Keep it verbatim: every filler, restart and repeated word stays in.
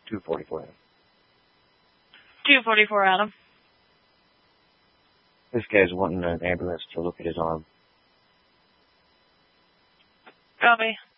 two forty-four Adam. two forty-four Adam. This guy's wanting an ambulance to look at his arm. Copy.